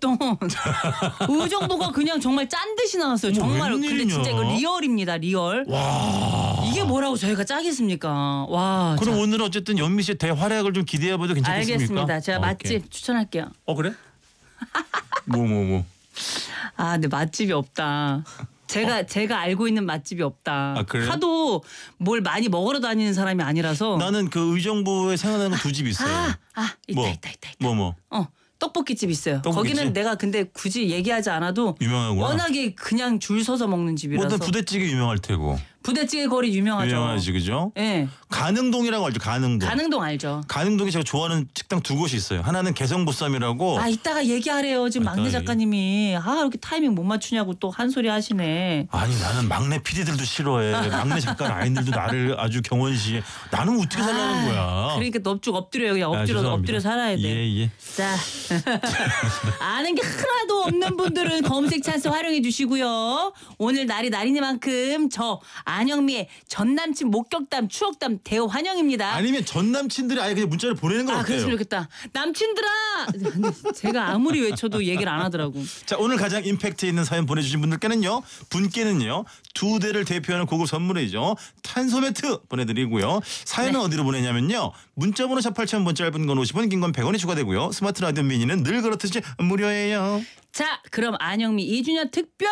나왔던 의정부가 그냥 정말 짠 듯이 나왔어요. 정말 근데 웬일이냐? 진짜 이거 리얼입니다. 리얼. 와. 이게 뭐라고 저희가 짜겠습니까? 와. 그럼 자, 오늘 어쨌든 연미 씨의 대활약을 좀 기대해봐도 괜찮겠습니까? 알겠습니다. 제가 오케이. 맛집 추천할게요. 그래? 뭐. 아, 근데 맛집이 없다. 제가 알고 있는 맛집이 없다. 아, 그래요? 하도 뭘 많이 먹으러 다니는 사람이 아니라서. 나는 그 의정부에 생각나는 거 두 집 있어요. 있다, 뭐? 있다. 뭐. 떡볶이집 있어요. 떡볶이집? 거기는 내가 근데 굳이 얘기하지 않아도 유명하구나. 워낙에 그냥 줄 서서 먹는 집이라서. 뭐든 부대찌개 유명할 테고. 부대찌개 거리 유명하죠. 유명하지, 그죠? 예. 네. 가능동이라고 알죠? 가능동. 가능동 알죠. 가능동에 제가 좋아하는 식당 두 곳이 있어요. 하나는 개성보쌈이라고. 아, 이따가 얘기하래요. 지금 막내 이따가 작가님이. 이렇게 타이밍 못 맞추냐고 또 한 소리 하시네. 아니 나는 막내 PD들도 싫어해. 막내 작가 라인들도 나를 아주 경원시해. 나는 어떻게 살라는 거야. 그러니까 넙죽 엎드려요. 그냥 아, 죄송합니다. 엎드려 살아야 돼. 예. 자, 아는 게 하나도 없는 분들은 검색 찬스 활용해 주시고요. 오늘 날이 날이니만큼 저 안영미의 전남친 목격담 추억담 대환영입니다. 아니면 전 남친들이 아예 그냥 문자를 보내는 건 어때요? 그랬으면 좋겠다. 남친들아. 근데 제가 아무리 외쳐도 얘기를 안 하더라고. 자, 오늘 가장 임팩트 있는 사연 보내주신 분께는요 두 대를 대표하는 고급 선물이죠. 탄소 매트 보내드리고요. 사연은 어디로 보내냐면요. 문자번호 샵 8000번, 짧은 건 50원, 긴 건 100원이 추가되고요. 스마트 라디오 미니는 늘 그렇듯이 무료예요. 자, 그럼 안영미 2주년 특별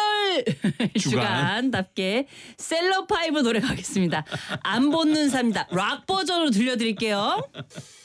주간답게 셀럽파이브 노래 가겠습니다. 안 벗는 삶이다. 락 버전으로 들려드릴게요.